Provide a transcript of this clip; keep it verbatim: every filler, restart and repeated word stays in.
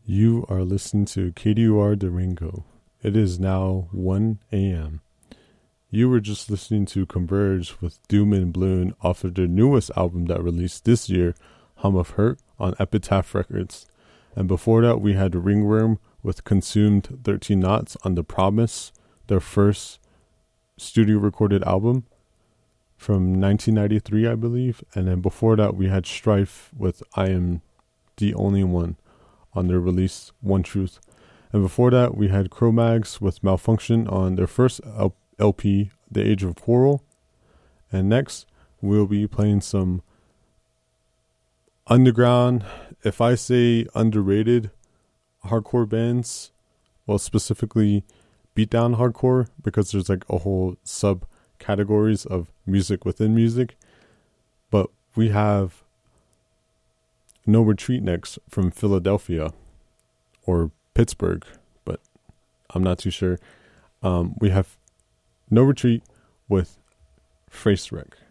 You are listening to K D U R Durango. It is now one a.m. You were just listening to Converge with Doom and Bloom off of their newest album that released this year, Hum of Hurt, on Epitaph Records. And before that, we had Ringworm with Consumed thirteen Knots on The Promise, their first studio recorded album from nineteen ninety-three, I believe. And then before that, we had Strife with I Am the Only One on their release, One Truth. And before that, we had Cro-Mags with Malfunction on their first L P, The Age of Quarrel. And next, we'll be playing some underground, if I say underrated, hardcore bands. Well, specifically beatdown hardcore, because there's like a whole subcategories of music within music. But we have No Retreat next from Philadelphia or Pittsburgh, but I'm not too sure. Um, we have No Retreat with Face Wreck.